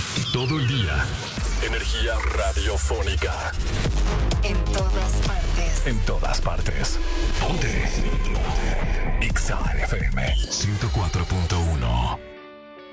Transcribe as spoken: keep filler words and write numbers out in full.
Todo el día. Energía radiofónica. En todas partes. En todas partes. Ponte. Ponte. X A F M ciento cuatro punto